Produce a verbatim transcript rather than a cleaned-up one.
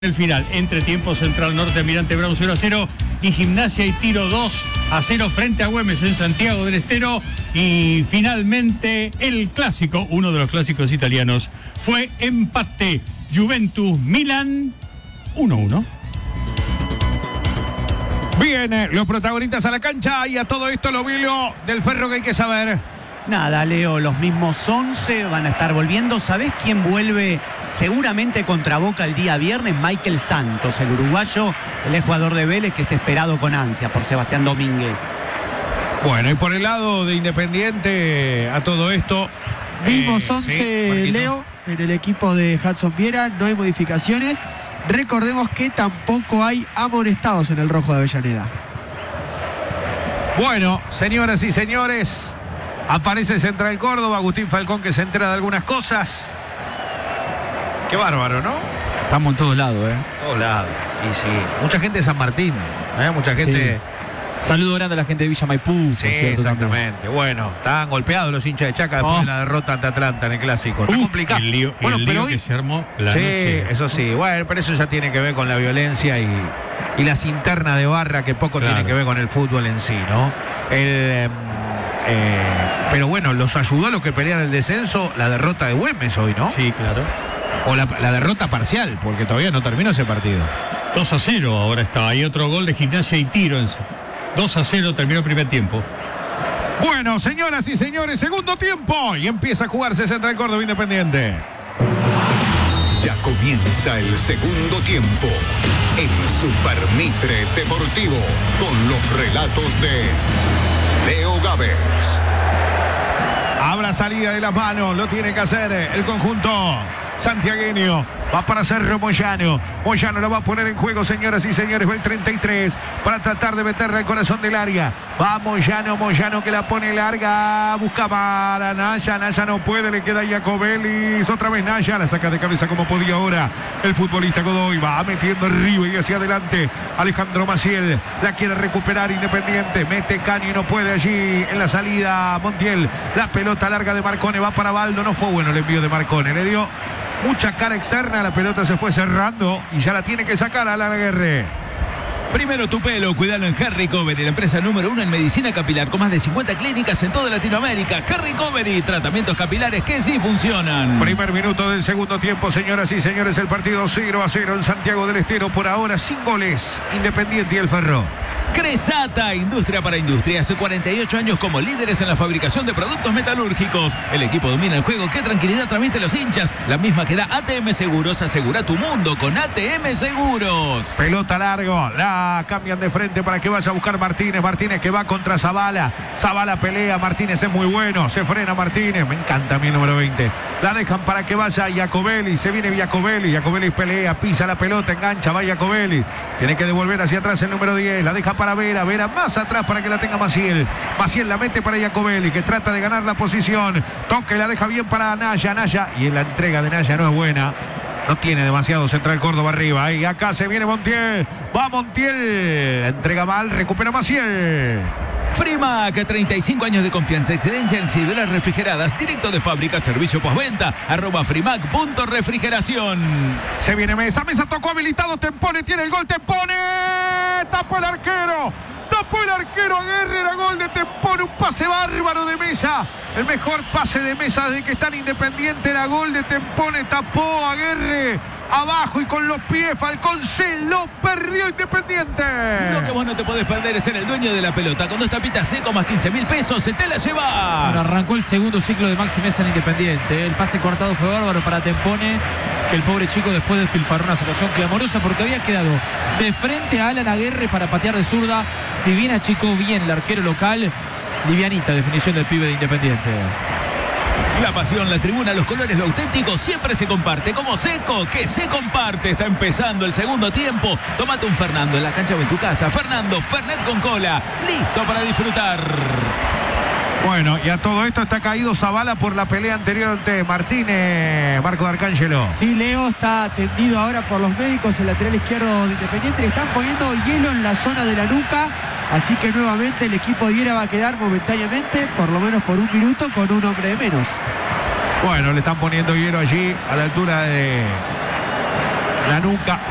El final, entre tiempo Central Norte, Almirante Brown cero a cero y Gimnasia y Tiro dos a cero frente a Güemes en Santiago del Estero. Y finalmente el clásico, uno de los clásicos italianos, fue empate. Juventus-Milan uno a uno. Bien, los protagonistas a la cancha y a todo esto lo Vilio del Ferro que hay que saber. Nada, Leo, los mismos once van a estar volviendo. ¿Sabés quién vuelve seguramente contra Boca el día viernes? Michael Santos, el uruguayo, el ex jugador de Vélez, que es esperado con ansia por Sebastián Domínguez. Bueno, y por el lado de Independiente a todo esto... Mismos eh, once, sí, Leo, en el equipo de Hudson Viera, no hay modificaciones. Recordemos que tampoco hay amonestados en el rojo de Avellaneda. Bueno, señoras y señores, aparece Central Córdoba, Agustín Falcón, que se entera de algunas cosas. Qué bárbaro, ¿no? Estamos en todos lados, ¿eh? Todos lados. Y sí, mucha gente de San Martín, ¿eh? Mucha gente... Sí. Saludo grande a la gente de Villa Maipú. Sí, exactamente. También. Bueno, estaban golpeados los hinchas de Chaca después oh. de la derrota ante Atlanta en el Clásico. Está Uf, complicado. El lío, bueno, el pero lío hoy... que se armó la sí, noche. eso sí. Bueno, pero eso ya tiene que ver con la violencia y, y las internas de barra, que poco Claro. tiene que ver con el fútbol en sí, ¿no? El, eh, eh, pero bueno, los ayudó a los que pelean el descenso la derrota de Güemes hoy, ¿no? Sí, claro. O la, la derrota parcial, porque todavía no terminó ese partido. dos a cero ahora está. Hay otro gol de Gimnasia y Tiro. En... dos a cero terminó el primer tiempo. Bueno, señoras y señores, segundo tiempo. Y empieza a jugarse Central Córdoba Independiente. Ya comienza el segundo tiempo en Super Mitre Deportivo con los relatos de Leo Gávez. Habrá salida de las manos, lo tiene que hacer el conjunto santiagueño. Va para Cerro Moyano. Moyano lo va a poner en juego, señoras y señores. Va el treinta y tres para tratar de meterla al corazón del área. Va Moyano, Moyano que la pone larga. Busca para Naya. Naya no puede, le queda Iacobelis. Otra vez Naya, la saca de cabeza como podía ahora el futbolista Godoy. Va metiendo arriba y hacia adelante. Alejandro Maciel la quiere recuperar Independiente. Mete caño y no puede allí en la salida Montiel. La pelota larga de Marcone va para Baldo. No fue bueno el envío de Marcone. Le dio mucha cara externa, la pelota se fue cerrando y ya la tiene que sacar a Lara Guerre. Primero tu pelo, cuidalo en Harry Covery, la empresa número uno en medicina capilar con más de cincuenta clínicas en toda Latinoamérica. Harry Covery, tratamientos capilares que sí funcionan. Primer minuto del segundo tiempo, señoras y señores, el partido cero a cero en Santiago del Estero, por ahora sin goles. Independiente y el Ferro. Cresata, industria para industria, hace cuarenta y ocho años como líderes en la fabricación de productos metalúrgicos. El equipo domina el juego, qué tranquilidad transmite los hinchas, la misma que da A T M Seguros. Asegura tu mundo con A T M Seguros. Pelota largo, la cambian de frente para que vaya a buscar Martínez. Martínez que va contra Zavala. Zavala pelea, Martínez es muy bueno, se frena Martínez, me encanta a mí el número veinte. La dejan para que vaya Iacobelis, se viene Iacobelis, Iacobelis pelea, pisa la pelota, engancha, va Iacobelis. Tiene que devolver hacia atrás el número diez, la deja para Vera, Vera más atrás para que la tenga Maciel. Maciel la mete para Iacobelis, que trata de ganar la posición. Toca y la deja bien para Naya, Naya. Y en la entrega de Naya no es buena. No tiene demasiado Central Córdoba arriba. Y acá se viene Montiel. Va Montiel. La entrega mal, recupera Maciel. Frimac, treinta y cinco años de confianza, excelencia en ciruelas refrigeradas, directo de fábrica, servicio postventa, arroba frimac punto refrigeración. Se viene Mesa, Mesa tocó habilitado, Tempone tiene el gol, Tempone, tapó el arquero, tapó el arquero Aguerre, era gol de Tempone, un pase bárbaro de Mesa, el mejor pase de Mesa desde que está en Independiente, era gol de Tempone, tapó Aguerre. Abajo y con los pies, Falcón se lo perdió Independiente. Lo que vos no te podés perder es ser el dueño de la pelota. Con dos tapitas seco más quince mil pesos, se te la llevas. Bueno, arrancó el segundo ciclo de Maxi Mesa en Independiente. El pase cortado fue bárbaro para Tempone, que el pobre chico después despilfarró una situación clamorosa porque había quedado de frente a Alan Aguerre para patear de zurda. Si bien achicó bien el arquero local, livianita definición del pibe de Independiente. La pasión, la tribuna, los colores, lo auténtico siempre se comparte. Como Seco, que se comparte. Está empezando el segundo tiempo. Tómate un Fernando en la cancha o en tu casa. Fernando, Fernet con cola. Listo para disfrutar. Bueno, y a todo esto está caído Zavala por la pelea anterior ante Martínez, Marco D'Arcángelo. Sí, Leo está atendido ahora por los médicos, el lateral izquierdo de Independiente. Le están poniendo hielo en la zona de la nuca. Así que nuevamente el equipo de Viera va a quedar momentáneamente, por lo menos por un minuto, con un hombre de menos. Bueno, le están poniendo hielo allí a la altura de la nuca.